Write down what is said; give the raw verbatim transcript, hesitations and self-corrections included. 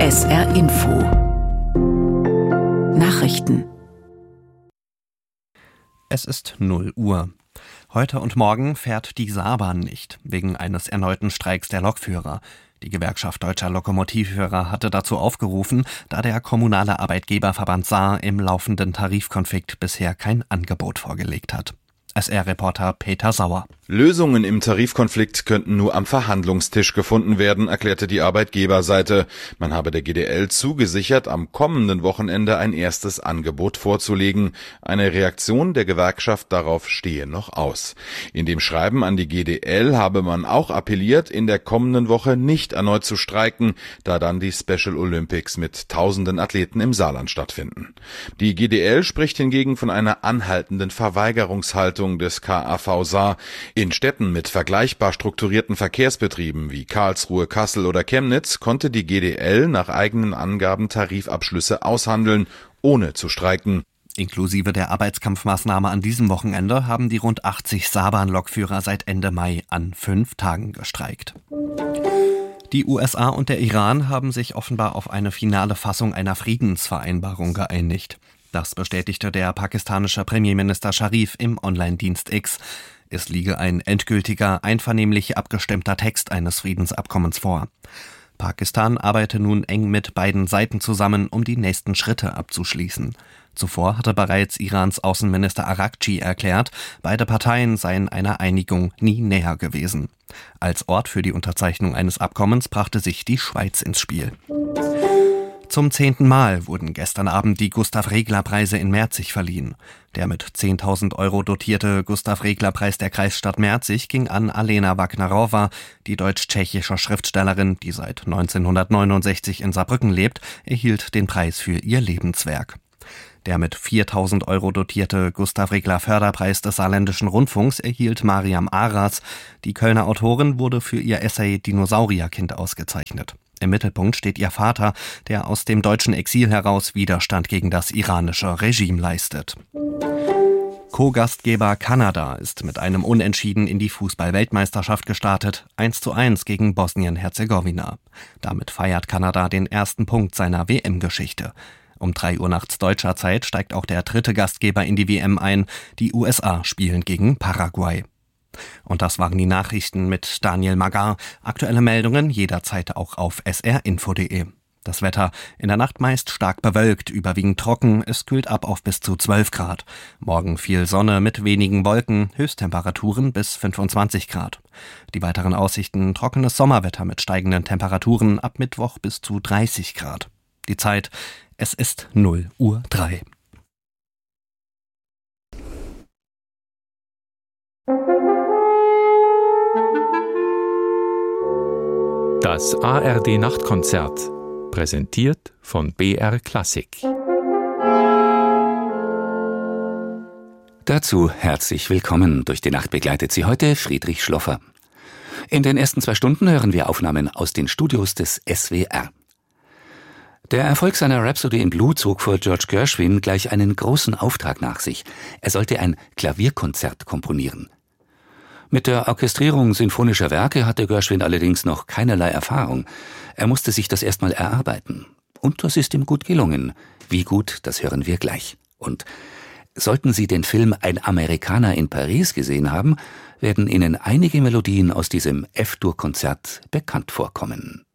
S R Info Nachrichten. Es ist null Uhr. Heute und morgen fährt die Saarbahn nicht, wegen eines erneuten Streiks der Lokführer. Die Gewerkschaft Deutscher Lokomotivführer hatte dazu aufgerufen, da der kommunale Arbeitgeberverband Saar im laufenden Tarifkonflikt bisher kein Angebot vorgelegt hat. S R-Reporter Peter Sauer. Lösungen im Tarifkonflikt könnten nur am Verhandlungstisch gefunden werden, erklärte die Arbeitgeberseite. Man habe der G D L zugesichert, am kommenden Wochenende ein erstes Angebot vorzulegen. Eine Reaktion der Gewerkschaft darauf stehe noch aus. In dem Schreiben an die G D L habe man auch appelliert, in der kommenden Woche nicht erneut zu streiken, da dann die Special Olympics mit tausenden Athleten im Saarland stattfinden. Die G D L spricht hingegen von einer anhaltenden Verweigerungshaltung des K A V Saar. In Städten mit vergleichbar strukturierten Verkehrsbetrieben wie Karlsruhe, Kassel oder Chemnitz konnte die G D L nach eigenen Angaben Tarifabschlüsse aushandeln, ohne zu streiken. Inklusive der Arbeitskampfmaßnahme an diesem Wochenende haben die rund achtzig Saarbahn-Lokführer seit Ende Mai an fünf Tagen gestreikt. Die U S A und der Iran haben sich offenbar auf eine finale Fassung einer Friedensvereinbarung geeinigt. Das bestätigte der pakistanische Premierminister Sharif im Online-Dienst X. Es liege ein endgültiger, einvernehmlich abgestimmter Text eines Friedensabkommens vor. Pakistan arbeite nun eng mit beiden Seiten zusammen, um die nächsten Schritte abzuschließen. Zuvor hatte bereits Irans Außenminister Araghchi erklärt, beide Parteien seien einer Einigung nie näher gewesen. Als Ort für die Unterzeichnung eines Abkommens brachte sich die Schweiz ins Spiel. Zum zehnten Mal wurden gestern Abend die Gustav-Regler-Preise in Merzig verliehen. Der mit zehntausend Euro dotierte Gustav-Regler-Preis der Kreisstadt Merzig ging an Alena Wagnerowa, die deutsch-tschechische Schriftstellerin, die seit neunzehnhundertneunundsechzig in Saarbrücken lebt, erhielt den Preis für ihr Lebenswerk. Der mit viertausend Euro dotierte Gustav-Regler-Förderpreis des Saarländischen Rundfunks erhielt Mariam Aras. Die Kölner Autorin wurde für ihr Essay Dinosaurierkind ausgezeichnet. Im Mittelpunkt steht ihr Vater, der aus dem deutschen Exil heraus Widerstand gegen das iranische Regime leistet. Co-Gastgeber Kanada ist mit einem Unentschieden in die Fußball-Weltmeisterschaft gestartet, eins zu eins gegen Bosnien-Herzegowina. Damit feiert Kanada den ersten Punkt seiner W M-Geschichte. Um drei Uhr nachts deutscher Zeit steigt auch der dritte Gastgeber in die W M ein. Die U S A spielen gegen Paraguay. Und das waren die Nachrichten mit Daniel Magar. Aktuelle Meldungen jederzeit auch auf s r info punkt de. Das Wetter in der Nacht meist stark bewölkt, überwiegend trocken. Es kühlt ab auf bis zu zwölf Grad. Morgen viel Sonne mit wenigen Wolken, Höchsttemperaturen bis fünfundzwanzig Grad. Die weiteren Aussichten: trockenes Sommerwetter mit steigenden Temperaturen ab Mittwoch bis zu dreißig Grad. Die Zeit: es ist null Uhr drei. Das A R D-Nachtkonzert, präsentiert von B R Klassik. Dazu herzlich willkommen. Durch die Nacht begleitet Sie heute Friedrich Schloffer. In den ersten zwei Stunden hören wir Aufnahmen aus den Studios des S W R. Der Erfolg seiner Rhapsody in Blue zog vor George Gershwin gleich einen großen Auftrag nach sich. Er sollte ein Klavierkonzert komponieren. Mit der Orchestrierung sinfonischer Werke hatte Gershwin allerdings noch keinerlei Erfahrung. Er musste sich das erstmal erarbeiten. Und das ist ihm gut gelungen. Wie gut, das hören wir gleich. Und sollten Sie den Film Ein Amerikaner in Paris gesehen haben, werden Ihnen einige Melodien aus diesem F-Dur-Konzert bekannt vorkommen.